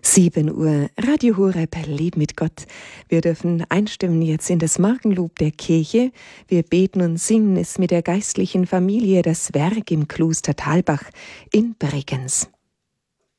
7 Uhr, Radio Horeb, Leben mit Gott. Wir dürfen einstimmen jetzt in das Morgenlob der Kirche. Wir beten und singen es mit der geistlichen Familie, das Werk im Kloster Thalbach in Bregenz.